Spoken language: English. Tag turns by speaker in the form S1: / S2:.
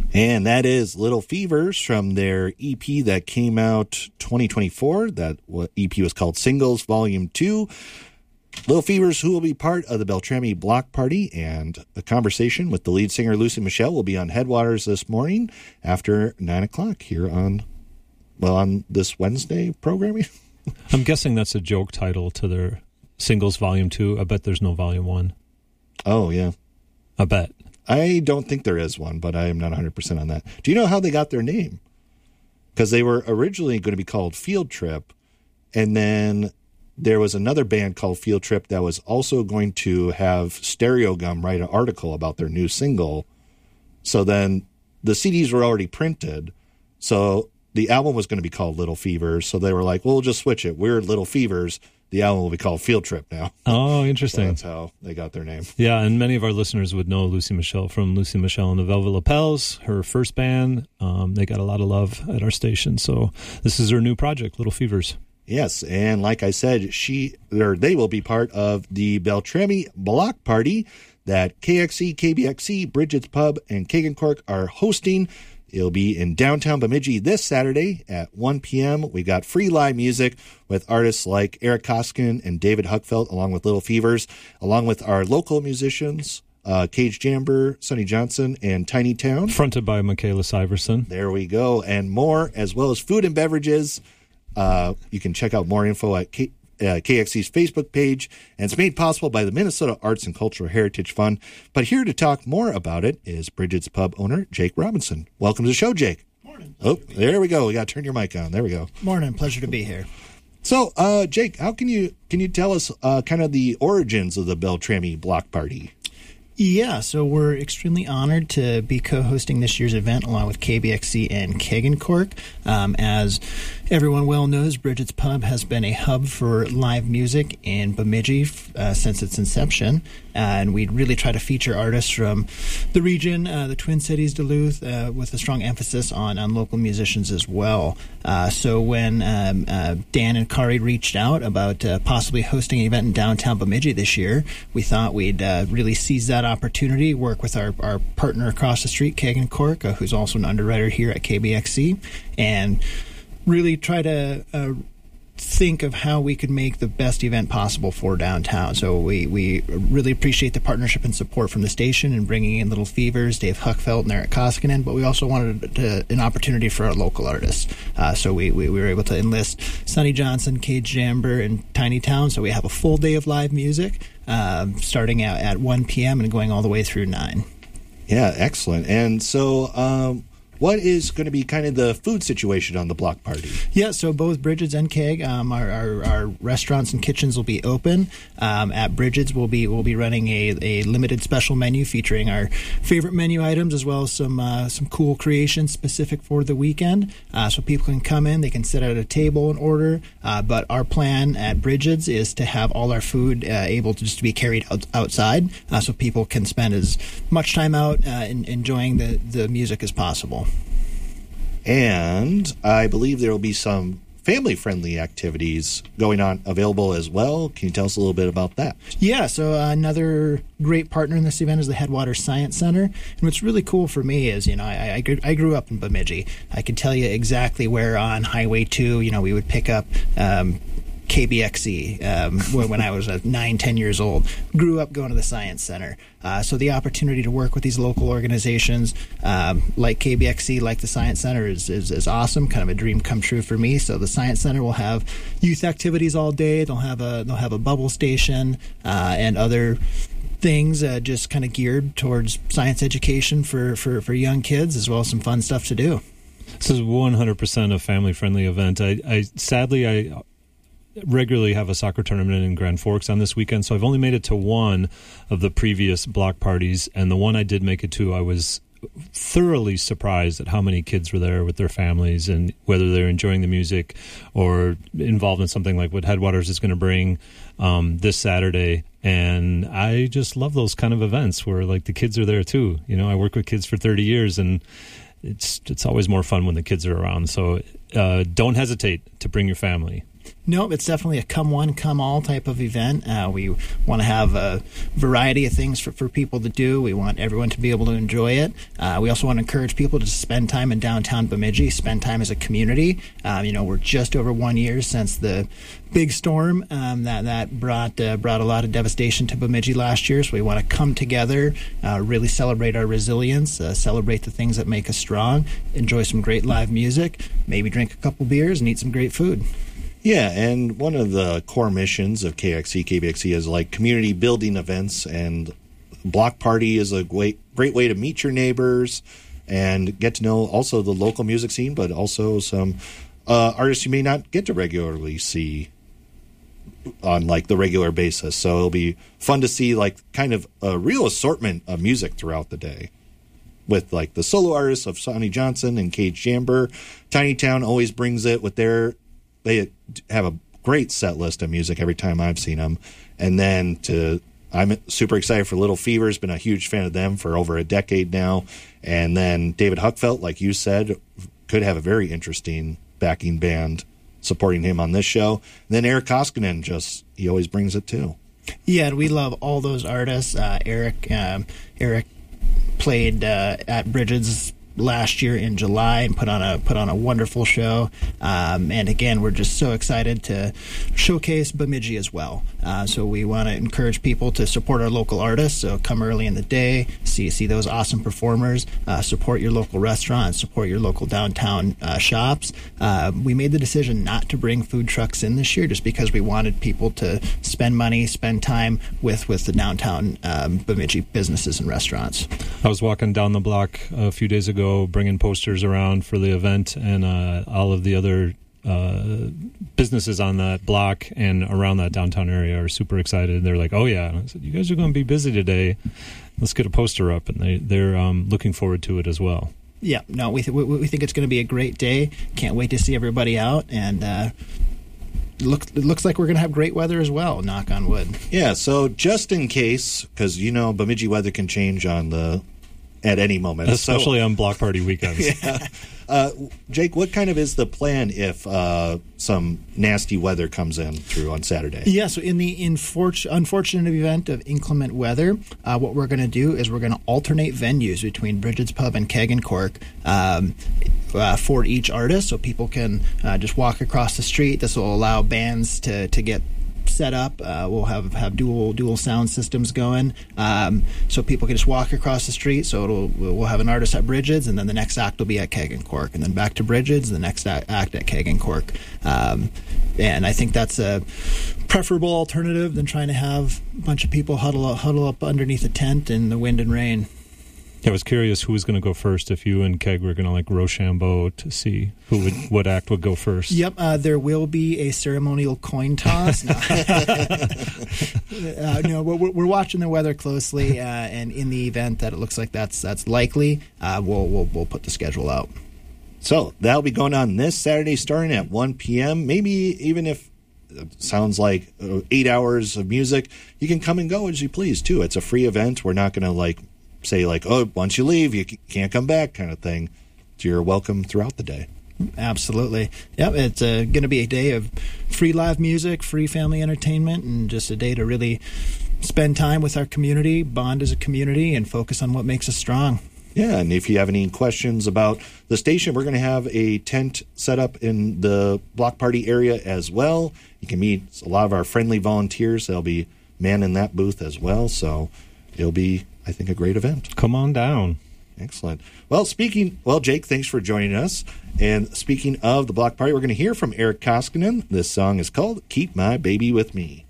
S1: And that is Little Fevers from their EP that came out 2024. That EP was called Singles Volume 2. Little Fevers, who will be part of the Beltrami Block Party, and a conversation with the lead singer Lucy Michelle will be on Headwaters this morning after 9 o'clock here on this Wednesday programming.
S2: I'm guessing that's a joke title to their Singles Volume 2. I bet there's no Volume 1.
S1: Oh, yeah.
S2: I bet.
S1: I don't think there is one, but I am not 100% on that. Do you know how they got their name? Because they were originally going to be called Field Trip, and then there was another band called Field Trip that was also going to have Stereogum write an article about their new single. So then the CDs were already printed, so the album was going to be called Little Fevers. So they were like, well, we'll just switch it. We're Little Fevers. The album will be called Field Trip now.
S2: Oh, interesting.
S1: So that's how they got their name.
S2: Yeah, and many of our listeners would know Lucy Michelle from Lucy Michelle and the Velvet Lapels, her first band. They got a lot of love at our station. So this is her new project, Little Fevers.
S1: Yes, and like I said, they will be part of the Beltrami Block Party that KXC, KBXC, Bridget's Pub, and Kagan Cork are hosting. It'll be in downtown Bemidji this Saturday at 1 p.m. We got free live music with artists like Eric Koskinen and David Huckfeld, along with Little Fevers, along with our local musicians, Cage Jamber, Sonny Johnson, and Tiny Town.
S2: Fronted by Michaela Syverson.
S1: There we go, and more, as well as food and beverages. You can check out more info at KXC's Facebook page, and it's made possible by the Minnesota Arts and Cultural Heritage Fund. But here to talk more about it is Bridget's Pub owner, Jake Robinson. Welcome to the show, Jake.
S3: Morning.
S1: Oh, there we go. We got to turn your mic on. There we go.
S3: Morning. Pleasure to be here.
S1: So, Jake, how can you tell us kind of the origins of the Beltrami Block Party?
S3: Yeah, so we're extremely honored to be co-hosting this year's event along with KBXC and Kagan Cork. As everyone well knows, Bridget's Pub has been a hub for live music in Bemidji since its inception, and we really try to feature artists from the region, the Twin Cities, Duluth, with a strong emphasis on local musicians as well. So when Dan and Kari reached out about possibly hosting an event in downtown Bemidji this year, we thought we'd really seize that opportunity, work with our partner across the street, Kagan Cork, who's also an underwriter here at KBXC, and really try to think of how we could make the best event possible for downtown. So we really appreciate the partnership and support from the station and bringing in Little Fevers, Dave Huckfeld, and Eric Koskinen, but we also wanted an opportunity for our local artists. So we were able to enlist Sonny Johnson, Cage Jamber, and Tiny Town. So we have a full day of live music starting out at 1 p.m. and going all the way through 9.
S1: Yeah, excellent. And so what is going to be kind of the food situation on the block party?
S3: Yeah, so both Bridget's and Keg, our restaurants and kitchens will be open. At Bridget's, we'll be running a limited special menu featuring our favorite menu items as well as some cool creations specific for the weekend. So people can come in, they can sit at a table and order. But our plan at Bridget's is to have all our food able to just be carried outside, so people can spend as much time out enjoying the music as possible.
S1: And I believe there will be some family-friendly activities going on available as well. Can you tell us a little bit about that?
S3: Yeah, so another great partner in this event is the Headwaters Science Center. And what's really cool for me is, I grew up in Bemidji. I can tell you exactly where on Highway 2, we would pick up KBXC when I was 9-10 years old. Grew up going to the Science Center. So the opportunity to work with these local organizations like KBXC, like the Science Center is awesome, kind of a dream come true for me. So the Science Center will have youth activities all day. They'll have a bubble station and other things just kind of geared towards science education for young kids, as well as some fun stuff to do.
S2: This is 100% a family-friendly event. I sadly regularly have a soccer tournament in Grand Forks on this weekend, so I've only made it to one of the previous block parties, and the one I did make it to, I was thoroughly surprised at how many kids were there with their families and whether they're enjoying the music or involved in something like what Headwaters is going to bring this Saturday. And I just love those kind of events where like the kids are there too. I work with kids for 30 years, and it's always more fun when the kids are around. So don't hesitate to bring your family.
S3: No, it's definitely a come one, come all type of event. We want to have a variety of things for people to do. We want everyone to be able to enjoy it. We also want to encourage people to spend time in downtown Bemidji, spend time as a community. We're just over 1 year since the big storm that brought a lot of devastation to Bemidji last year. So we want to come together, really celebrate our resilience, celebrate the things that make us strong, enjoy some great live music, maybe drink a couple beers and eat some great food.
S1: Yeah, and one of the core missions of KBXC is like community building events, and Block Party is a great way to meet your neighbors and get to know also the local music scene, but also some artists you may not get to regularly see on like the regular basis. So it'll be fun to see like kind of a real assortment of music throughout the day, with like the solo artists of Sonny Johnson and Cage Jamber. Tiny Town always brings it with they have a great set list of music every time I've seen them. And then I'm super excited for Little Fever's been a huge fan of them for over a decade now. And then David Huckfelt, like you said, could have a very interesting backing band supporting him on this show. And then Eric Koskinen, he always brings it too.
S3: Yeah, and we love all those artists. Eric played at Bridges last year in July and put on a wonderful show. And again, we're just so excited to showcase Bemidji as well. So we want to encourage people to support our local artists. So come early in the day, see those awesome performers, support your local restaurants, support your local downtown shops. We made the decision not to bring food trucks in this year just because we wanted people to spend money, spend time with the downtown Bemidji businesses and restaurants.
S2: I was walking down the block a few days ago bringing posters around for the event, and all of the other businesses on that block and around that downtown area are super excited. They're like, oh yeah. And I said, you guys are going to be busy today. Let's get a poster up. And they're looking forward to it as well.
S3: Yeah, no, we think it's going to be a great day. Can't wait to see everybody out. And it looks like we're going to have great weather as well, knock on wood.
S1: Yeah, so just in case, because Bemidji weather can change at any moment.
S2: Especially on Block Party weekends.
S1: Yeah. Jake, what kind of is the plan if some nasty weather comes in through on Saturday?
S3: Yeah, so in the unfortunate event of inclement weather, what we're going to do is we're going to alternate venues between Bridget's Pub and Keg and Cork for each artist, so people can just walk across the street. This will allow bands to get set up. We'll have dual sound systems going, so people can just walk across the street. So we'll have an artist at Bridget's, and then the next act will be at Keg and Cork, and then back to Bridget's, the next act at Keg and Cork. And I think that's a preferable alternative than trying to have a bunch of people huddle up underneath a tent in the wind and rain.
S2: I was curious who was going to go first, if you and Keg were going to like Rochambeau to see what act would go first.
S3: Yep, there will be a ceremonial coin toss. No, we're watching the weather closely, and in the event that it looks like that's likely, we'll put the schedule out.
S1: So that'll be going on this Saturday starting at 1 p.m. Maybe even if it sounds like 8 hours of music, you can come and go as you please, too. It's a free event. We're not going to say oh, once you leave, you can't come back kind of thing. So you're welcome throughout the day.
S3: Absolutely. Yep, it's going to be a day of free live music, free family entertainment, and just a day to really spend time with our community, bond as a community, and focus on what makes us strong.
S1: Yeah, and if you have any questions about the station, we're going to have a tent set up in the Block Party area as well. You can meet a lot of our friendly volunteers. They'll be manning that booth as well, so it'll be, I think, a great event.
S2: Come on down.
S1: Excellent. Well, Jake, thanks for joining us. And speaking of the Block Party, we're going to hear from Eric Koskinen. This song is called Keep My Baby With Me.